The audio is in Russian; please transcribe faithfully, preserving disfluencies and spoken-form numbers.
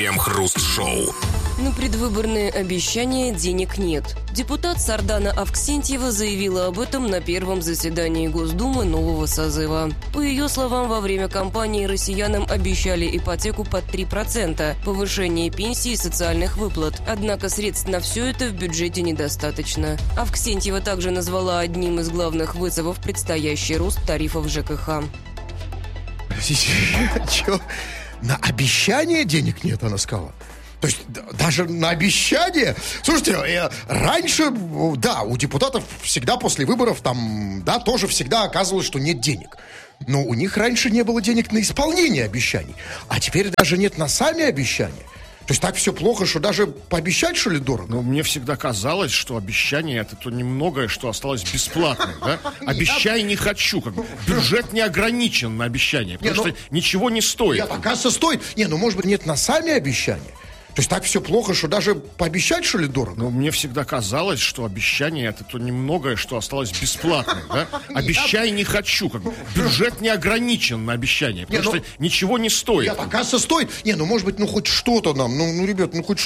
Крем-хруст-шоу. На предвыборные обещания денег нет. Депутат Сардана Авксентьева заявила об этом на первом заседании Госдумы нового созыва. По ее словам, во время кампании россиянам обещали ипотеку под три процента, повышение пенсий и социальных выплат. Однако средств на все это в бюджете недостаточно. Авксентьева также назвала одним из главных вызовов предстоящий рост тарифов ЖКХ. Чё? На обещание денег нет, она сказала. То есть даже на обещание. Слушайте, э, раньше, да, у депутатов всегда после выборов там, да, тоже всегда оказывалось, что нет денег. Но у них раньше не было денег на исполнение обещаний. А теперь даже нет на сами обещания. То есть так все плохо, что даже пообещать, что ли, дорого? Ну, мне всегда казалось, что обещание — это то немногое, что осталось бесплатным, да? Обещай не хочу. Как бы. Бюджет не ограничен на обещания, потому что ничего не стоит. Нет, оказывается, стоит. Не, ну, может быть, нет на сами обещания. То есть так все плохо, что даже пообещать, что ли, дорого? Ну, мне всегда казалось, что обещание — это то немногое, что осталось бесплатным, да? Обещай не хочу. Как бы. Бюджет не ограничен на обещания, потому что ничего не стоит. Нет, оказывается, стоит. Не, ну, может быть, ну, хоть что-то нам. Ну, ну, ребят, ну, хоть